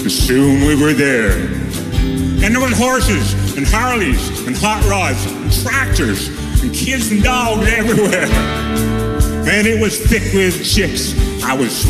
and soon we were there. And there were horses and Harleys and hot rods and tractors and kids and dogs everywhere. Man, it was thick with chicks. I was